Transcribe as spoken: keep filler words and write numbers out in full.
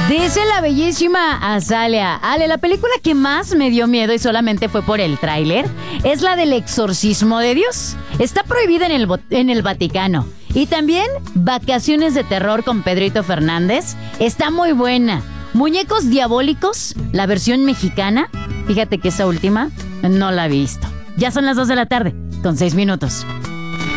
Dice la bellísima Azalea: Ale, la película que más me dio miedo y solamente fue por el tráiler es la del exorcismo de Dios. Está prohibida en el, en el Vaticano. Y también Vacaciones de Terror con Pedrito Fernández. Está muy buena. Muñecos Diabólicos, la versión mexicana. Fíjate que esa última no la he visto. Ya son las dos de la tarde, con seis minutos.